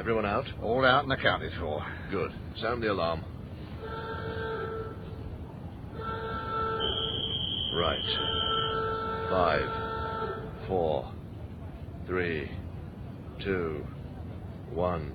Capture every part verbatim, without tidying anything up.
Everyone out? All out and accounted for. Good. Sound the alarm. Right. Five, four, three, two, one.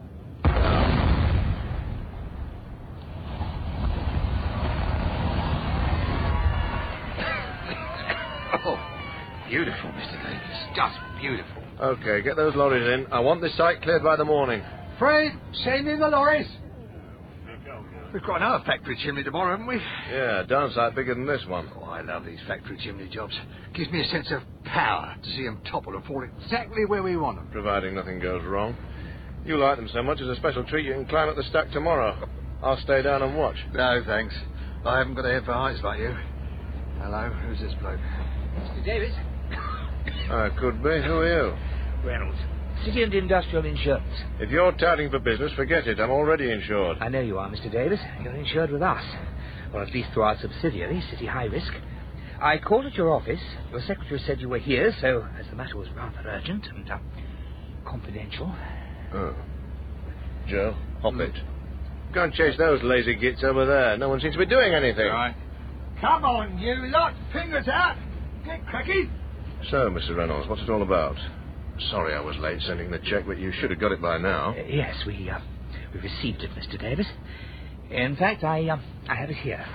Oh, beautiful, Mister Davis. Just beautiful. Okay, get those lorries in. I want this site cleared by the morning. Fred, send in the lorries. We've got another factory chimney tomorrow, haven't we? Yeah, down site bigger than this one. Oh, I love these factory chimney jobs. Gives me a sense of power to see them topple and fall exactly where we want them. Providing nothing goes wrong. You like them so much, as a special treat you can climb up the stack tomorrow. I'll stay down and watch. No, thanks. I haven't got a head for heights like you. Hello, who's this bloke? Mister Davis? Uh, could be. Who are you? Reynolds. City and Industrial Insurance. If you're touting for business, forget it. I'm already insured. I know you are, Mister Davis. You're insured with us. Or at least through our subsidiary, City High Risk. I called at your office. Your secretary said you were here, so as the matter was rather urgent and uh, confidential. Oh. Joe, hop mm. it. Go and chase those lazy gits over there. No one seems to be doing anything. Right. Come on, you lot. Fingers out. Get cracky. So, Mister Reynolds, what's it all about? Sorry I was late sending the cheque, but you should have got it by now. Uh, yes, we uh, we received it, Mister Davis. In fact, I uh, I have it here.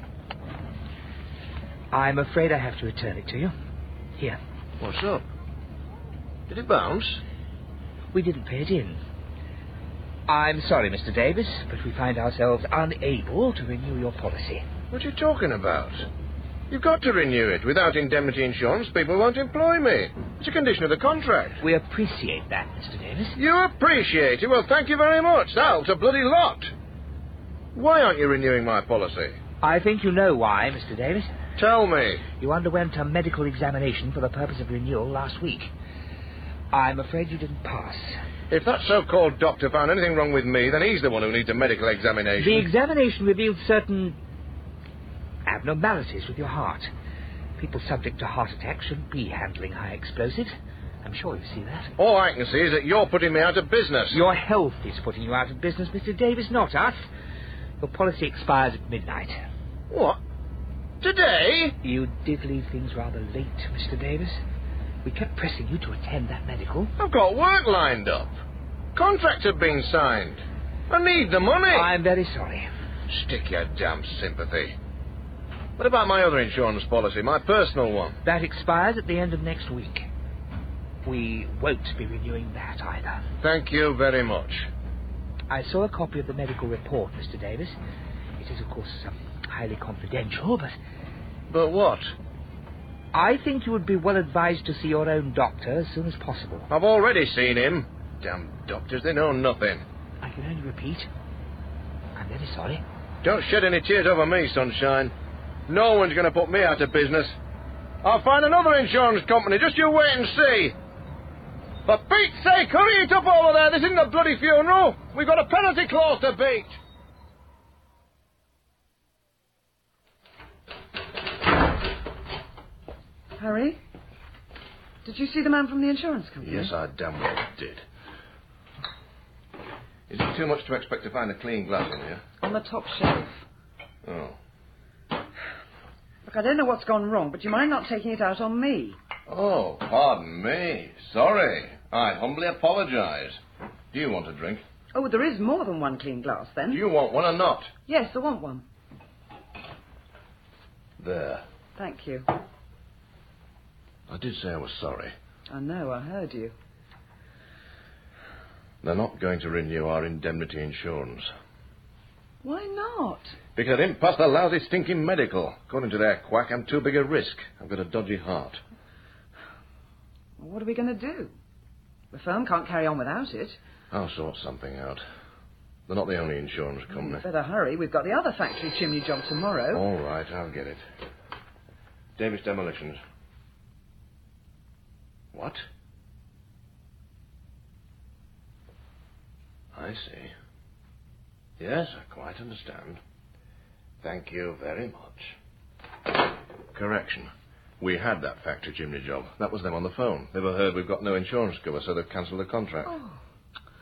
I'm afraid I have to return it to you. Here. What's up? Did it bounce? We didn't pay it in. I'm sorry, Mister Davis, but we find ourselves unable to renew your policy. What are you talking about? You've got to renew it. Without indemnity insurance, people won't employ me. It's a condition of the contract. We appreciate that, Mister Davis. You appreciate it? Well, thank you very much. That helps a bloody lot. Why aren't you renewing my policy? I think you know why, Mister Davis. Tell me. You underwent a medical examination for the purpose of renewal last week. I'm afraid you didn't pass. If that so-called doctor found anything wrong with me, then he's the one who needs a medical examination. The examination revealed certain abnormalities with your heart. People subject to heart attacks shouldn't be handling high explosives. I'm sure you see that. All I can see is that you're putting me out of business. Your health is putting you out of business, Mister Davis, not us. Your policy expires at midnight. What? Today? You did leave things rather late, Mister Davis. We kept pressing you to attend that medical. I've got work lined up. Contracts have been signed. I need the money. I'm very sorry. Stick your damn sympathy. What about my other insurance policy, my personal one? That expires at the end of next week. We won't be renewing that either. Thank you very much. I saw a copy of the medical report, Mister Davis. It is, of course, um, highly confidential, but... But what? I think you would be well advised to see your own doctor as soon as possible. I've already seen him. Damn doctors, they know nothing. I can only repeat. I'm very sorry. Don't shed any tears over me, sunshine. No one's going to put me out of business. I'll find another insurance company. Just you wait and see. For Pete's sake, hurry it up over there. This isn't a bloody funeral. We've got a penalty clause to beat. Harry? Did you see the man from the insurance company? Yes, I damn well did. Is it too much to expect to find a clean glass in here? On the top shelf. Oh. Look, I don't know what's gone wrong, but you mind not taking it out on me? Oh, pardon me. Sorry. I humbly apologise. Do you want a drink? Oh, there is more than one clean glass, then. Do you want one or not? Yes, I want one. There. Thank you. I did say I was sorry. I know, I heard you. They're not going to renew our indemnity insurance. Why not? Because I didn't pass the lousy stinking medical. According to their quack, I'm too big a risk. I've got a dodgy heart. Well, what are we going to do? The firm can't carry on without it. I'll sort something out. They're not the only insurance company. You better hurry. We've got the other factory chimney job tomorrow. All right, I'll get it. Davis Demolitions. What? I see. Yes, I quite understand. Thank you very much. Correction. We had that factory chimney job. That was them on the phone. They've heard we've got no insurance cover, so they've cancelled the contract. Oh.